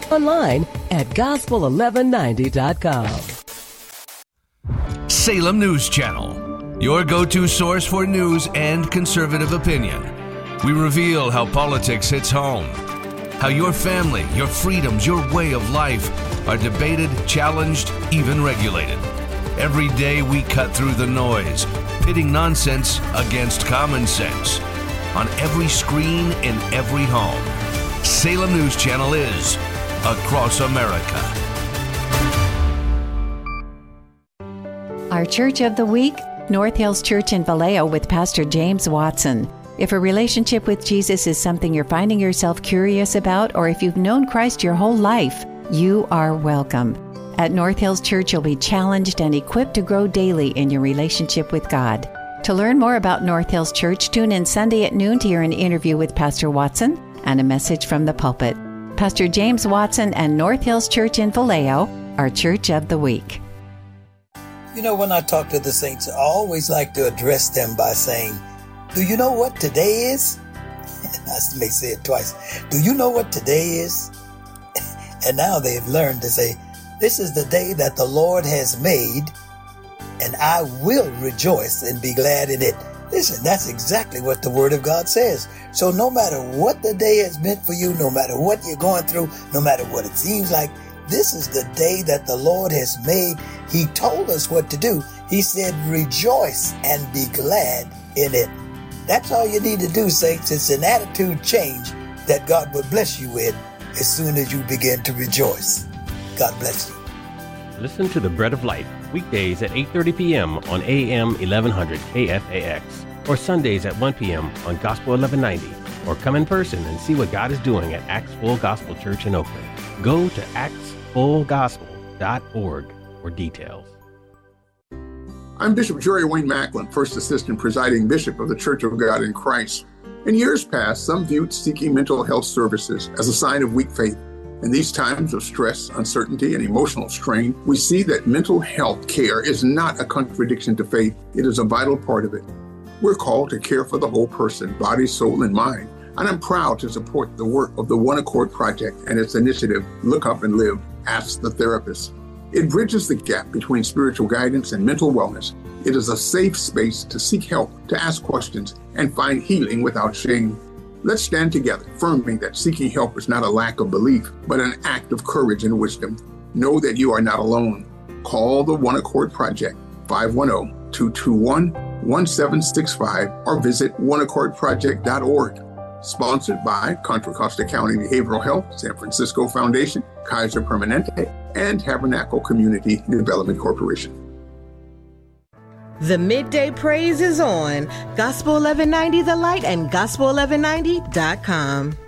Online at gospel1190.com. Salem News Channel, your go-to source for news and conservative opinion. We reveal how politics hits home, how your family, your freedoms, your way of life are debated, challenged, even regulated. Every day we cut through the noise, pitting nonsense against common sense. On every screen, in every home, Salem News Channel is across America. Our Church of the Week, North Hills Church in Vallejo with Pastor James Watson. If a relationship with Jesus is something you're finding yourself curious about, or if you've known Christ your whole life, you are welcome. At North Hills Church, you'll be challenged and equipped to grow daily in your relationship with God. To learn more about North Hills Church, tune in Sunday at noon to hear an interview with Pastor Watson and a message from the pulpit. Pastor James Watson and North Hills Church in Vallejo, our Church of the Week. You know, when I talk to the saints, I always like to address them by saying, do you know what today is? I may say it twice. Do you know what today is? And now they've learned to say, this is the day that the Lord has made, and I will rejoice and be glad in it. Listen, that's exactly what the Word of God says. So no matter what the day has meant for you, no matter what you're going through, no matter what it seems like, this is the day that the Lord has made. He told us what to do. He said, rejoice and be glad in it. That's all you need to do, saints. It's an attitude change that God will bless you with as soon as you begin to rejoice. God bless you. Listen to The Bread of Life weekdays at 8:30 p.m. on AM 1100 KFAX, or Sundays at 1 p.m. on Gospel 1190, or come in person and see what God is doing at Acts Full Gospel Church in Oakland. Go to actsfullgospel.org for details. I'm Bishop Jory Wayne Macklin, First Assistant Presiding Bishop of the Church of God in Christ. In years past, some viewed seeking mental health services as a sign of weak faith. In these times of stress, uncertainty, and emotional strain, we see that mental health care is not a contradiction to faith. It is a vital part of it. We're called to care for the whole person, body, soul, and mind. And I'm proud to support the work of the One Accord Project and its initiative, Look Up and Live, Ask the Therapist. It bridges the gap between spiritual guidance and mental wellness. It is a safe space to seek help, to ask questions, and find healing without shame. Let's stand together, affirming that seeking help is not a lack of belief, but an act of courage and wisdom. Know that you are not alone. Call the One Accord Project, 510-221-1765, or visit oneaccordproject.org. Sponsored by Contra Costa County Behavioral Health, San Francisco Foundation, Kaiser Permanente, and Tabernacle Community Development Corporation. The Midday Praise is on Gospel 1190 The Light and Gospel1190.com.